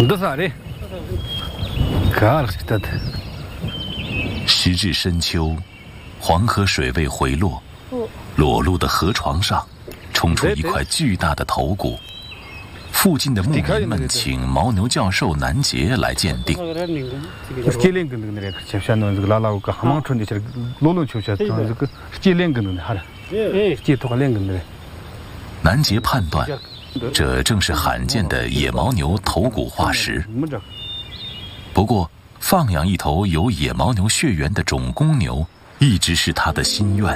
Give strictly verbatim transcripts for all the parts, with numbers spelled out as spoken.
时至深秋，黄河水位回落，裸露的河床上冲出一块巨大的头骨。附近的牧民们请牦牛教授南杰来鉴定。南杰判断，这正是罕见的野牦牛头骨化石。不过，放养一头有野牦牛血缘的种公牛，一直是他的心愿。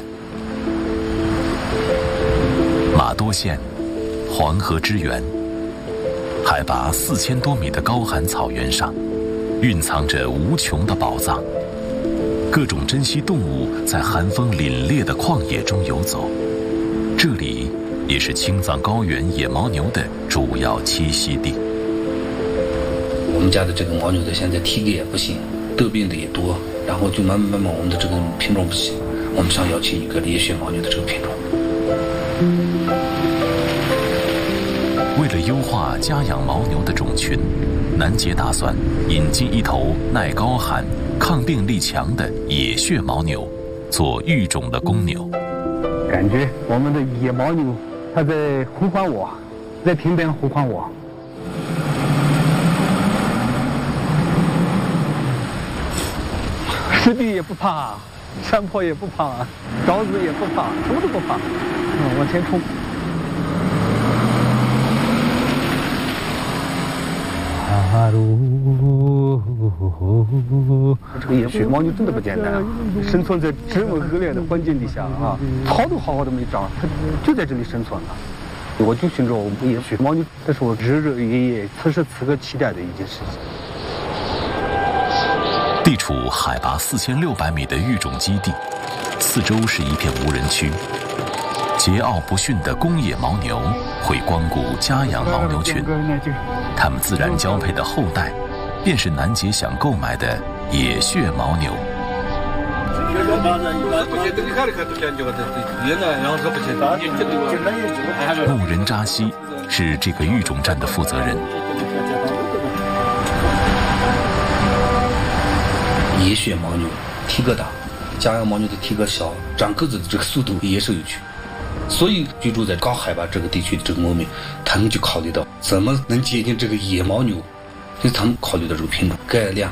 马多县，黄河之源。海拔四千多米的高寒草原上，蕴藏着无穷的宝藏。各种珍稀动物在寒风凛冽的旷野中游走，这里也是青藏高原野牦牛的主要栖息地。 我们家的这个牦牛的现在体格也不行，得病的也多，然后就慢慢慢慢我们的这个品种不行，我们想要起一个猎血牦牛的这个品种。 为了优化家养牦牛的种群，南杰打算引进一头耐高寒、抗病力强的野血牦牛，做育种的公牛。 感觉我们的野牦牛，它在呼唤我，在天边呼唤我。石壁也不怕，山坡也不怕，沼子也不怕，什么都不怕，嗯，往前冲。这个野血牦牛真的不简单啊！生存在这么恶劣的环境底下啊，草都好好的没长，它就在这里生存了。我就寻找我们野血牦牛，这是我日日夜夜、此时此刻期待的一件事情。 地处海拔四千六百米的育种基地，四周是一片无人区。桀骜不驯的公野牦牛会光顾家养牦牛群，它们自然交配的后代，便是南杰想购买的野血牦牛。牧人扎西是这个育种站的负责人。 野血牦牛体格大，家养牦牛的体格小，长个子的这个速度也是有趣。所以居住在高海拔这个地区的这个牧民，他们就考虑到怎么能接近这个野牦牛，所以他们考虑到这个品种改良。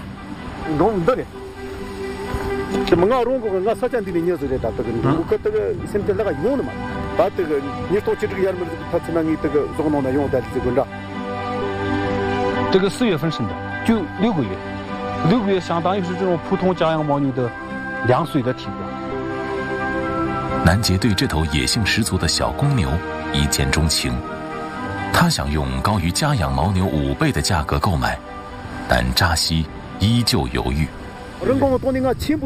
这个四月份生的，就六个月，六个月相当于是这种普通家养牦牛的两岁的体格。 南杰对这头野性十足的小公牛一见钟情，他想用高于家养牦牛五倍的价格购买，但扎西依旧犹豫。